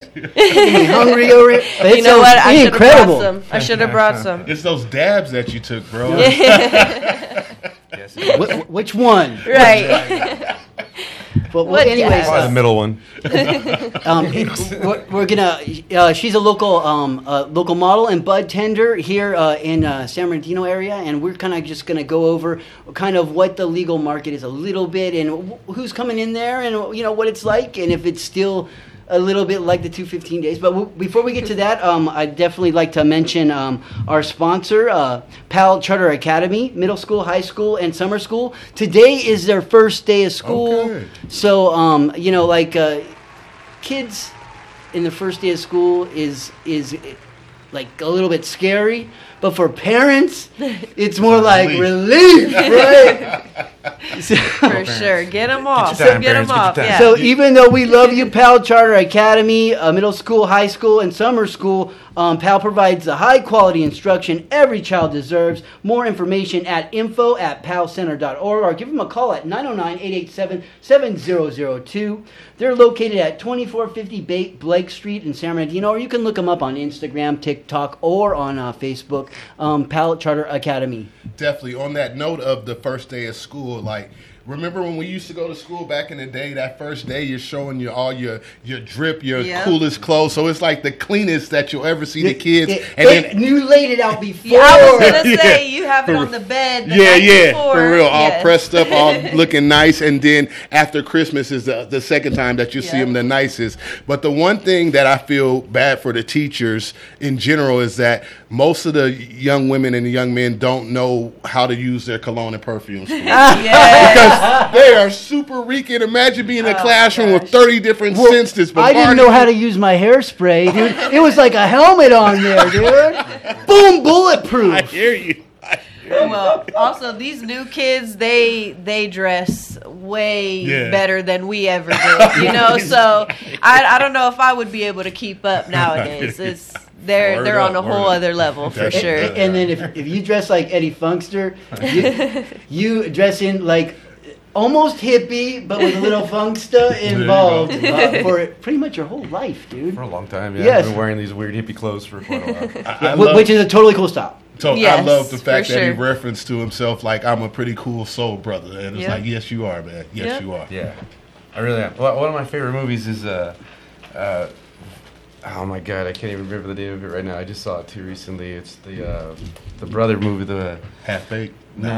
Getting hungry over it. But You know what? I should have brought incredible. some. I should have brought some. It's those dabs that you took, bro. Yes. Which one? Right. But What anyways, dab? Probably the middle one. we're gonna. She's a local model and bud tender here in San Bernardino area, and we're kind of just gonna go over kind of what the legal market is a little bit, and who's coming in there, and what it's like, and if it's still a little bit like the 215 days. But before we get to that, I'd definitely like to mention our sponsor, PAL Charter Academy, middle school, high school, and summer school. Today is their first day of school. Okay. So, kids in the first day of school is like a little bit scary. But for parents, it's more like relief, right? For sure. Get them off. Get your time, Get them parents, get your off. time. Yeah. So even though we love you, PAL Charter Academy, middle school, high school, and summer school, PAL provides the high-quality instruction every child deserves. More information at info@palcenter.org or give them a call at 909-887-7002. They're located at 2450 Blake Street in San Bernardino, or you can look them up on Instagram, TikTok, or on Facebook, PAL Charter Academy. Definitely. On that note of the first day of school, like, remember when we used to go to school back in the day, that first day you're showing you all your drip, your Yep. coolest clothes. So it's like the cleanest that you'll ever see the kids. You laid it out before. Yeah, I was going to say, you have it on the bed the night before. for real. All Yeah. pressed up, all looking nice. And then after Christmas is the second time that you see Yeah. them the nicest. But the one thing that I feel bad for the teachers in general is that most of the young women and the young men don't know how to use their cologne and perfumes. Yeah. Because they are super reeking. Imagine being in a classroom with 30 different scents. I didn't know how to use my hairspray, dude. It was like a helmet on there, dude. Boom, bulletproof. I hear you. Well, also these new kids, they dress way better than we ever did. So I don't know if I would be able to keep up nowadays. They're on a whole other level for sure. And then if you dress like Eddie Funkster, you dress in like almost hippie, but with a little funksta involved for pretty much your whole life, dude. For a long time, yeah. Yes. I've been wearing these weird hippie clothes for quite a while. Which is a totally cool style. So I Yes, love the fact for that he sure. referenced to himself like, I'm a pretty cool soul brother. And it's Yep. like, yes, you are, man. Yes, Yep. you are. Yeah, I really am. Well, one of my favorite movies is oh my god, I can't even remember the name of it right now. I just saw it too recently. It's the brother movie. Half-baked.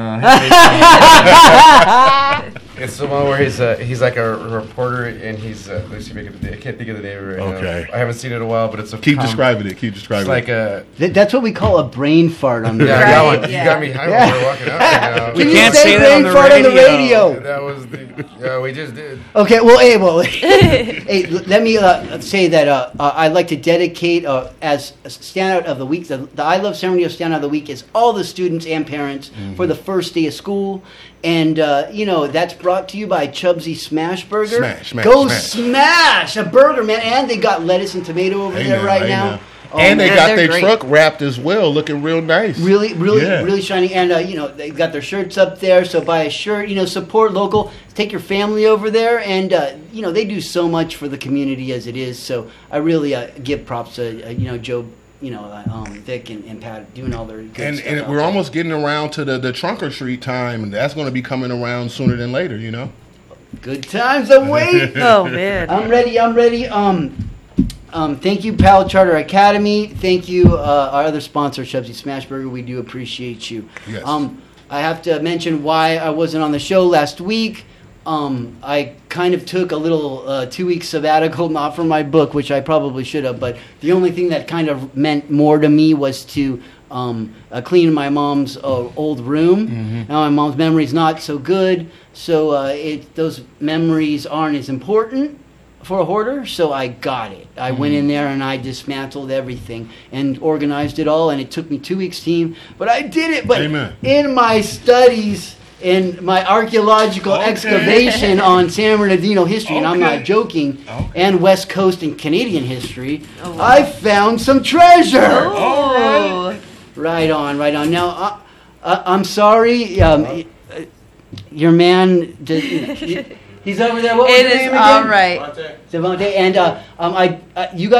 It's the one where he's like a reporter and he's let's see, I can't think of the name of it right Okay. now. I haven't seen it in a while, but it's a Keep describing it. Keep It's describing like it. a That's what we call a brain fart on the yeah, Right, that one. yeah. You got me. We're walking out right now. We You can't say say that on brain the fart on the radio. radio. That was yeah, we just did. Okay, hey, let me say that I'd like to dedicate as a standout of the week. The I Love San Bernardino standout of the week is all the students and parents for the first day of school. And, that's brought to you by Chubsy Smash Burger. Smash, Go smash. smash a burger, man. And they got lettuce and tomato over there right now. And they man, got they're their great. truck wrapped as well, looking real nice. Really shiny. And, they got their shirts up there. So buy a shirt, support local. Take your family over there. And, they do so much for the community as it is. So I really give props to, Joe, Vic and Pat doing all their good stuff. And out we're there. almost getting around to the trunk or treat time, and that's going to be coming around sooner than later, Good times await. Oh, man. I'm ready. Thank you, PAL Charter Academy. Thank you, our other sponsor, Chubsy Smash Burger. We do appreciate you. Yes. I have to mention why I wasn't on the show last week. I kind of took a little 2-week sabbatical, not from my book, which I probably should have, but the only thing that kind of meant more to me was to clean my mom's old room. Mm-hmm. Now my mom's memory's not so good, so those memories aren't as important for a hoarder, so I got it. I went in there and I dismantled everything and organized it all, and it took me 2 weeks, team, but I did it. But Amen. in my studies and my archaeological excavation on San Bernardino history, and I'm not joking, and West Coast and Canadian history, I found some treasure. Oh. Right on. Now, I'm sorry, your man, he's over there. What was It his is name again? all right. Devontae. And you guys